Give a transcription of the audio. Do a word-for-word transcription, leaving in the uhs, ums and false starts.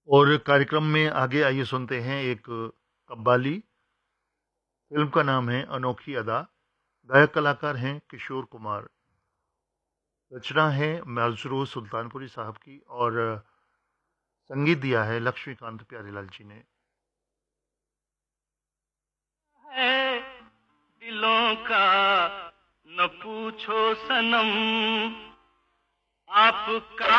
और कार्यक्रम में आगे आइए सुनते हैं एक कव्वाली। फ़िल्म का नाम है अनोखी अदा। गायक कलाकार हैं किशोर कुमार। रचना है मजरूह सुल्तानपुरी साहब की और संगीत दिया है लक्ष्मीकांत प्यारेलाल जी ने। है दिलों का न पूछो सनम आपका